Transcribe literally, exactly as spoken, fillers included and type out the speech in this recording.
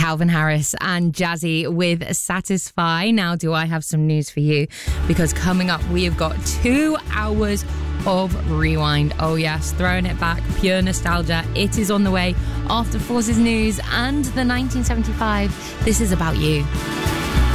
Calvin Harris and Jazzy with Satisfy. Now, do I have some news for you? Because coming up, we have got two hours of Rewind. Oh yes, throwing it back, pure nostalgia. It is on the way after Forces News and the nineteen seventy-five This Is About You.